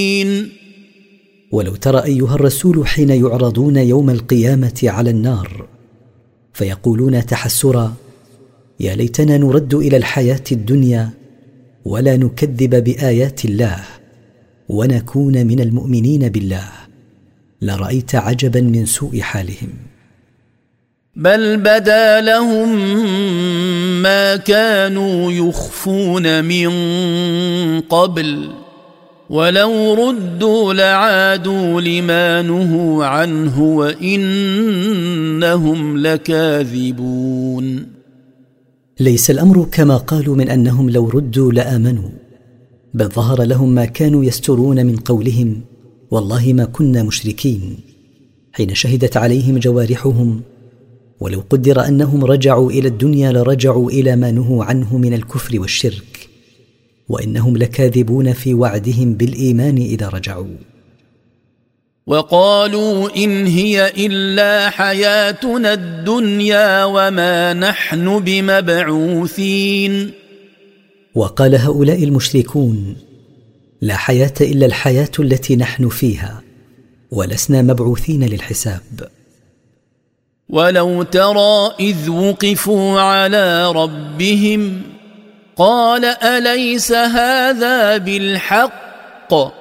ولو ترى أيها الرسول حين يعرضون يوم القيامة على النار فيقولون تحسرا: يا ليتنا نرد إلى الحياة الدنيا ولا نكذب بآيات الله ونكون من المؤمنين بالله، لرأيت عجبا من سوء حالهم. بل بدا لهم ما كانوا يخفون من قبل ولو ردوا لعادوا لما نهوا عنه وإنهم لكاذبون. ليس الأمر كما قالوا من أنهم لو ردوا لآمنوا، بل ظهر لهم ما كانوا يسترون من قولهم: والله ما كنا مشركين، حين شهدت عليهم جوارحهم. ولو قدر أنهم رجعوا إلى الدنيا لرجعوا إلى ما نهوا عنه من الكفر والشرك، وإنهم لكاذبون في وعدهم بالإيمان إذا رجعوا. وقالوا إن هي إلا حياتنا الدنيا وما نحن بمبعوثين. وقال هؤلاء المشركون: لا حياة إلا الحياة التي نحن فيها، ولسنا مبعوثين للحساب. ولو ترى إذ وقفوا على ربهم قال أليس هذا بالحق